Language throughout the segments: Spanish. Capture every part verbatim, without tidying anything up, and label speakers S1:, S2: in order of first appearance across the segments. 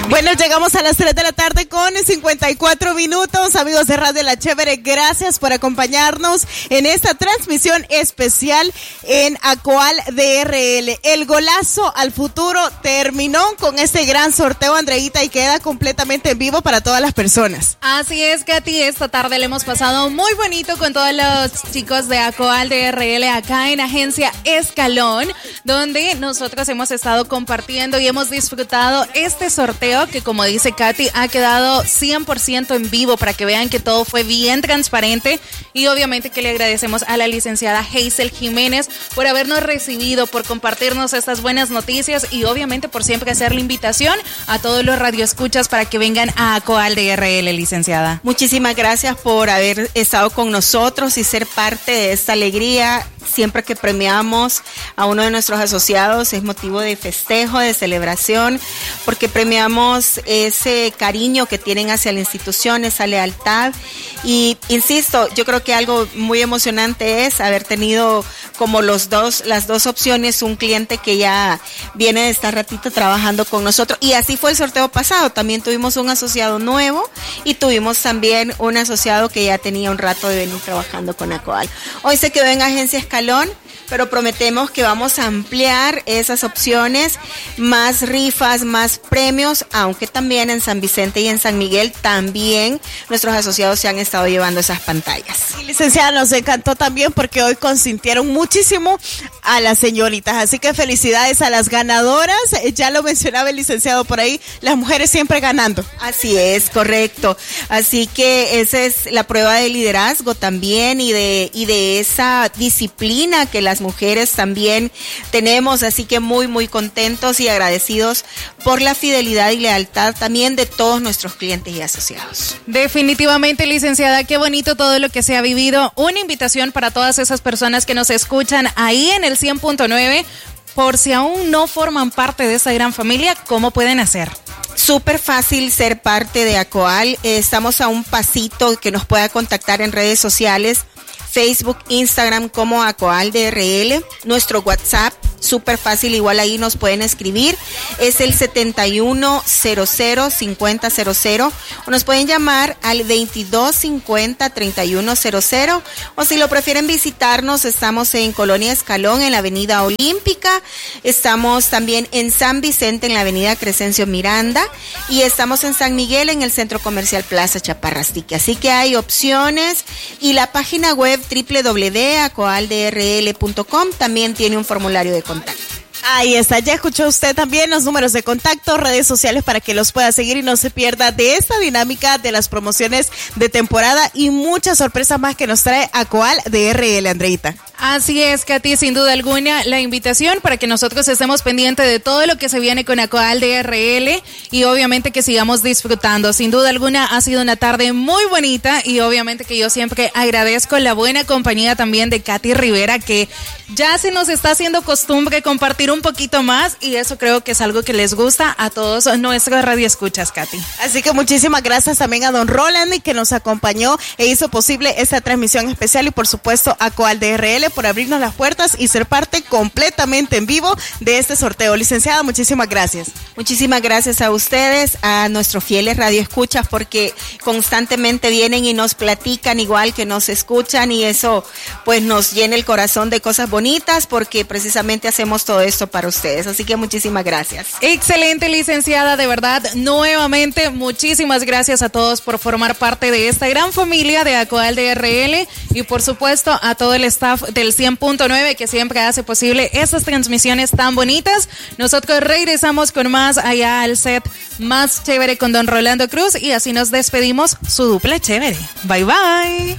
S1: Bueno, llegamos a las tres de la tarde con cincuenta y cuatro minutos. Amigos de Radio La Chévere, gracias por acompañarnos en esta transmisión especial en Acoal D R L. El golazo al futuro terminó con este gran sorteo, Andreita, y queda completamente en vivo para todas las personas.
S2: Así es, Katy. Esta tarde le hemos pasado muy bonito con todos los chicos de Acoal D R L acá en Agencia Escalón, donde nosotros hemos estado compartiendo y hemos disfrutado este sorteo que, como dice Katy, ha quedado cien por ciento en vivo para que vean que todo fue bien transparente, y obviamente que le agradecemos a la licenciada Hazel Jiménez por habernos recibido, por compartirnos estas buenas noticias y obviamente por siempre hacer la invitación a todos los radioescuchas para que vengan a Acoal D R L, licenciada.
S3: Muchísimas gracias por haber estado con nosotros y ser parte de esta alegría. Siempre que premiamos a uno de nuestros asociados es motivo de festejo, de celebración, porque premiamos ese cariño que tienen hacia la institución, esa lealtad. Y insisto, yo creo que algo muy emocionante es haber tenido como los dos, las dos opciones, un cliente que ya viene de estar ratito trabajando con nosotros. Y así fue el sorteo pasado. También tuvimos un asociado nuevo y tuvimos también un asociado que ya tenía un rato de venir trabajando con Acoal. Hoy se quedó en Agencia Escalón, pero prometemos que vamos a ampliar esas opciones, más rifas, más premios, aunque también en San Vicente y en San Miguel también nuestros asociados se han estado llevando esas pantallas.
S1: Sí, licenciada, nos encantó también porque hoy consintieron muchísimo a las señoritas, así que felicidades a las ganadoras. Ya lo mencionaba el licenciado por ahí, las mujeres siempre ganando.
S3: Así es, correcto. Así que esa es la prueba de liderazgo también y de, y de esa disciplina que las mujeres también tenemos, así que muy muy contentos y agradecidos por la fidelidad y lealtad también de todos nuestros clientes y asociados.
S2: Definitivamente, licenciada, qué bonito todo lo que se ha vivido. Una invitación para todas esas personas que nos escuchan ahí en el cien punto nueve, por si aún no forman parte de esa gran familia, ¿cómo pueden hacer?
S3: Súper fácil ser parte de Acoal. Eh, estamos a un pasito que nos pueda contactar en redes sociales, Facebook, Instagram como Acoal D R L, nuestro WhatsApp, súper fácil, igual ahí nos pueden escribir, es el setenta y uno cero cero cincuenta cero cero, o nos pueden llamar al veintidós cincuenta treinta y uno cero cero, o si lo prefieren visitarnos, estamos en Colonia Escalón, en la Avenida Olímpica, estamos también en San Vicente, en la Avenida Crescencio Miranda, y estamos en San Miguel, en el Centro Comercial Plaza Chaparrastique, así que hay opciones, y la página web doble u doble u doble u punto acoal d r l punto com también tiene un formulario de contacto.
S1: Ahí está, ya escuchó usted también los números de contacto, redes sociales para que los pueda seguir y no se pierda de esta dinámica de las promociones de temporada y muchas sorpresas más que nos trae Acoal D R L, Andreita.
S2: Así es, Katy, sin duda alguna la invitación para que nosotros estemos pendientes de todo lo que se viene con Acoal D R L y obviamente que sigamos disfrutando. Sin duda alguna ha sido una tarde muy bonita y obviamente que yo siempre agradezco la buena compañía también de Katy Rivera, que ya se nos está haciendo costumbre compartir un poquito más y eso creo que es algo que les gusta a todos nuestros radioescuchas, Katy.
S1: Así que muchísimas gracias también a don Roland que nos acompañó e hizo posible esta transmisión especial y por supuesto a Acoal D R L por abrirnos las puertas y ser parte completamente en vivo de este sorteo. Licenciada, muchísimas gracias.
S3: Muchísimas gracias a ustedes, a nuestros fieles radioescuchas, porque constantemente vienen y nos platican igual que nos escuchan y eso pues nos llena el corazón de cosas bonitas porque precisamente hacemos todo esto para ustedes. Así que muchísimas gracias.
S2: Excelente, licenciada, de verdad, nuevamente muchísimas gracias a todos por formar parte de esta gran familia de Acoal D R L y por supuesto a todo el staff del cien punto nueve que siempre hace posible estas transmisiones tan bonitas. Nosotros regresamos con más allá al set más chévere con don Rolando Cruz y así nos despedimos su dupla chévere. Bye bye.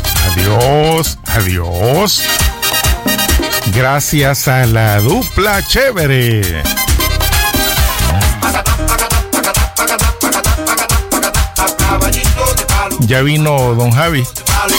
S4: Adiós, adiós. Gracias a la dupla chévere. Ya vino don Javi.